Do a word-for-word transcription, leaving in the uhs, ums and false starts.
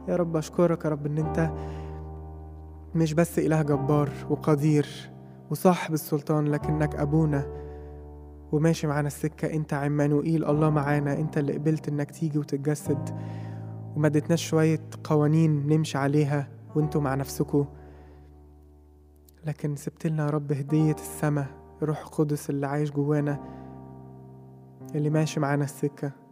يا رب أشكرك يا رب إن أنت مش بس إله جبار وقدير وصاحب السلطان، لكنك أبونا وماشي معانا السكة. أنت عمانوئيل، الله معانا. أنت اللي قبلت إنك تيجي وتتجسد وما اديتناش شوية قوانين نمشي عليها وانتوا مع نفسكوا، لكن سبتلنا يا رب هدية السماء، روح قدس اللي عايش جوانا اللي ماشي معانا السكة.